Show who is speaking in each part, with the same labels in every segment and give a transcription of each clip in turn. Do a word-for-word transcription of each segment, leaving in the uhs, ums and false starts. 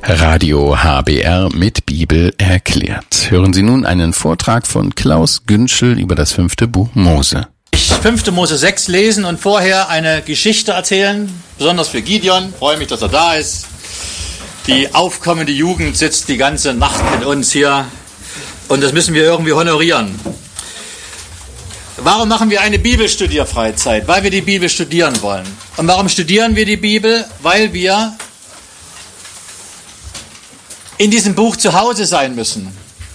Speaker 1: Radio H B R mit Bibel erklärt. Hören Sie nun einen Vortrag von Klaus Günschel über das fünfte Buch Mose.
Speaker 2: Ich fünfte Mose sechs lesen und vorher eine Geschichte erzählen, besonders für Gideon. Ich freue mich, dass er da ist. Die aufkommende Jugend sitzt die ganze Nacht mit uns hier und das müssen wir irgendwie honorieren. Warum machen wir eine Bibelstudierfreizeit? Weil wir die Bibel studieren wollen. Und warum studieren wir die Bibel? Weil wir in diesem Buch zu Hause sein müssen.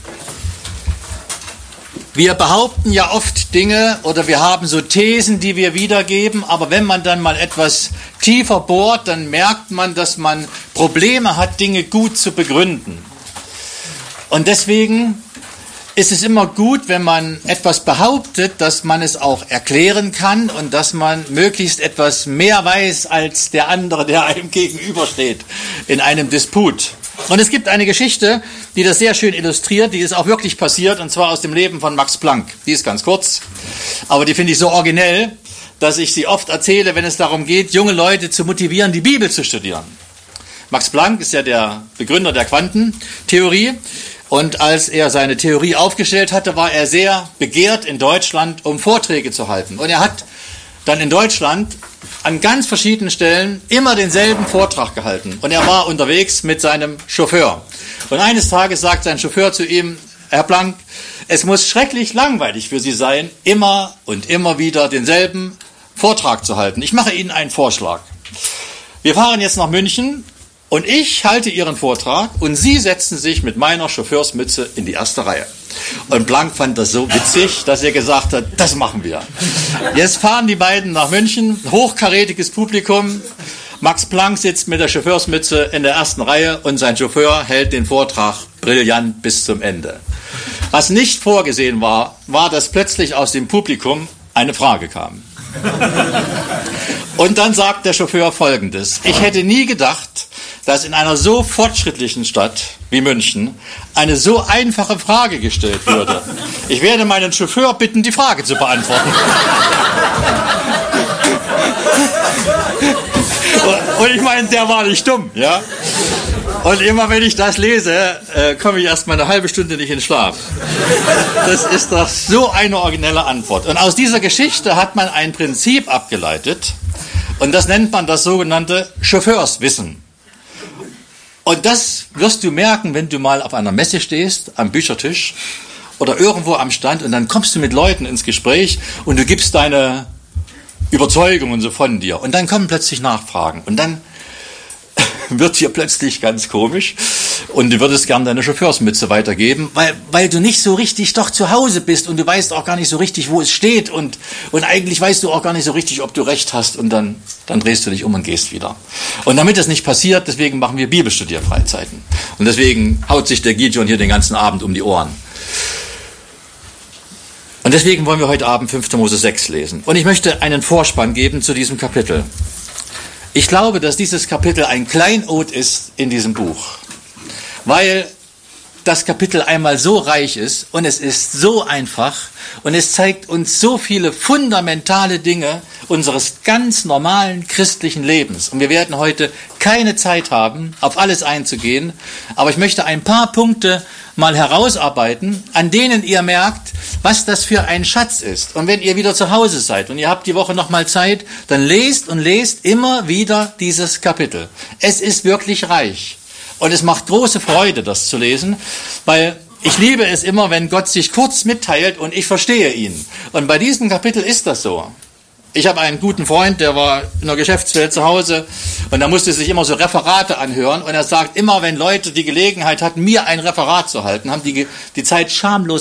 Speaker 2: Wir behaupten ja oft Dinge oder wir haben so Thesen, die wir wiedergeben, aber wenn man dann mal etwas tiefer bohrt, dann merkt man, dass man Probleme hat, Dinge gut zu begründen. Und deswegen ist es immer gut, wenn man etwas behauptet, dass man es auch erklären kann und dass man möglichst etwas mehr weiß als der andere, der einem gegenübersteht in einem Disput. Und es gibt eine Geschichte, die das sehr schön illustriert, die ist auch wirklich passiert, und zwar aus dem Leben von Max Planck. Die ist ganz kurz, aber die finde ich so originell, dass ich sie oft erzähle, wenn es darum geht, junge Leute zu motivieren, die Bibel zu studieren. Max Planck ist ja der Begründer der Quantentheorie. Und als er seine Theorie aufgestellt hatte, war er sehr begehrt in Deutschland, um Vorträge zu halten. Und er hat dann in Deutschland an ganz verschiedenen Stellen immer denselben Vortrag gehalten. Und er war unterwegs mit seinem Chauffeur. Und eines Tages sagt sein Chauffeur zu ihm: Herr Planck, es muss schrecklich langweilig für Sie sein, immer und immer wieder denselben Vortrag zu halten. Ich mache Ihnen einen Vorschlag. Wir fahren jetzt nach München. Und ich halte Ihren Vortrag und Sie setzen sich mit meiner Chauffeursmütze in die erste Reihe. Und Planck fand das so witzig, dass er gesagt hat, das machen wir. Jetzt fahren die beiden nach München, hochkarätiges Publikum. Max Planck sitzt mit der Chauffeursmütze in der ersten Reihe und sein Chauffeur hält den Vortrag brillant bis zum Ende. Was nicht vorgesehen war, war, dass plötzlich aus dem Publikum eine Frage kam. Und dann sagt der Chauffeur Folgendes: Ich hätte nie gedacht, dass in einer so fortschrittlichen Stadt wie München eine so einfache Frage gestellt würde. Ich werde meinen Chauffeur bitten, die Frage zu beantworten. Und ich meine, der war nicht dumm, ja. Und immer wenn ich das lese, äh, komme ich erst mal eine halbe Stunde nicht in Schlaf. Das ist doch so eine originelle Antwort. Und aus dieser Geschichte hat man ein Prinzip abgeleitet und das nennt man das sogenannte Chauffeurswissen. Und das wirst du merken, wenn du mal auf einer Messe stehst, am Büchertisch oder irgendwo am Stand und dann kommst du mit Leuten ins Gespräch und du gibst deine Überzeugungen so von dir. Und dann kommen plötzlich Nachfragen und dann wird hier plötzlich ganz komisch und du würdest gern deine Chauffeursmütze weitergeben, weil, weil du nicht so richtig doch zu Hause bist und du weißt auch gar nicht so richtig, wo es steht und, und eigentlich weißt du auch gar nicht so richtig, ob du recht hast und dann, dann drehst du dich um und gehst wieder. Und damit das nicht passiert, deswegen machen wir Bibelstudierfreizeiten. Und deswegen haut sich der Gideon hier den ganzen Abend um die Ohren. Und deswegen wollen wir heute Abend fünfte Mose sechs lesen. Und ich möchte einen Vorspann geben zu diesem Kapitel. Ich glaube, dass dieses Kapitel ein Kleinod ist in diesem Buch, weil das Kapitel einmal so reich ist und es ist so einfach und es zeigt uns so viele fundamentale Dinge unseres ganz normalen christlichen Lebens. Und wir werden heute keine Zeit haben, auf alles einzugehen, aber ich möchte ein paar Punkte mal herausarbeiten, an denen ihr merkt, was das für ein Schatz ist. Und wenn ihr wieder zu Hause seid und ihr habt die Woche noch mal Zeit, dann lest und lest immer wieder dieses Kapitel. Es ist wirklich reich. Und es macht große Freude, das zu lesen, weil ich liebe es immer, wenn Gott sich kurz mitteilt und ich verstehe ihn. Und bei diesem Kapitel ist das so. Ich habe einen guten Freund, der war in der Geschäftswelt zu Hause und da musste sich immer so Referate anhören und er sagt immer, wenn Leute die Gelegenheit hatten, mir ein Referat zu halten, haben die die Zeit schamlos